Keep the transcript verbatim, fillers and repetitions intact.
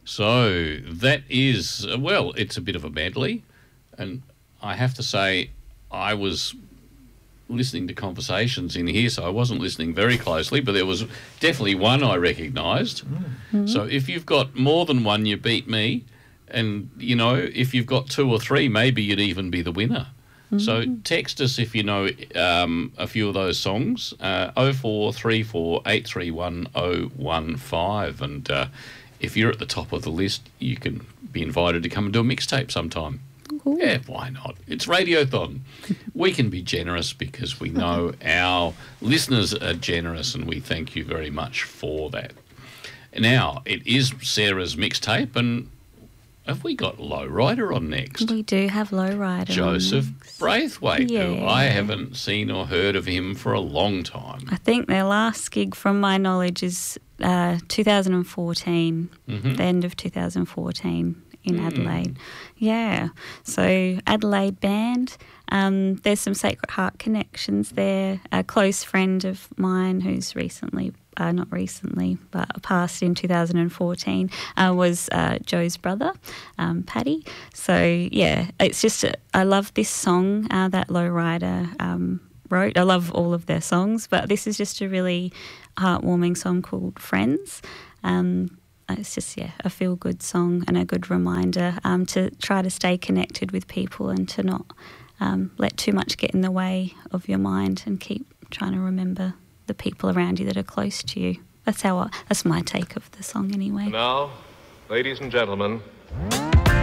So that is, well, it's a bit of a medley. And I have to say, I was listening to conversations in here, so I wasn't listening very closely, but there was definitely one I recognised. Mm. So if you've got more than one, you beat me. And, you know, if you've got two or three, maybe you'd even be the winner. Mm-hmm. So text us if you know um, a few of those songs, uh, oh four three four, eight three one, oh one five. And uh, if you're at the top of the list, you can be invited to come and do a mixtape sometime. Ooh. Yeah, why not? It's Radiothon. We can be generous because we know our listeners are generous, and we thank you very much for that. Now, it is Sarah's mixtape, and have we got Lowrider on next? We do have Lowrider. Joseph on next. Braithwaite, yeah. who I haven't seen or heard of him for a long time. I think their last gig, from my knowledge, is uh, two thousand fourteen, mm-hmm. the end of two thousand fourteen in mm. Adelaide. Yeah. So Adelaide band. Um, there's some Sacred Heart connections there. A close friend of mine who's recently Uh, not recently, but passed in two thousand fourteen, uh, was uh, Joe's brother, um, Paddy. So, yeah, it's just, a, I love this song uh, that Lowrider um, wrote. I love all of their songs, but this is just a really heartwarming song called Friends. Um, it's just, yeah, a feel-good song and a good reminder um, to try to stay connected with people and to not um, let too much get in the way of your mind and keep trying to remember the people around you that are close to you. That's how I, that's my take of the song anyway. And now, ladies and gentlemen,